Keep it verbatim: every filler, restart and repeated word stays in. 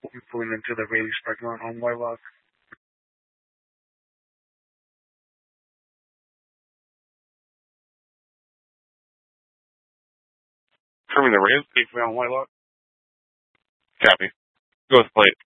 I'm pulling into the Rayleigh's parking lot on Whitelock. Trimming the ribs? Gateway on Whitelock. Copy. Go with plate.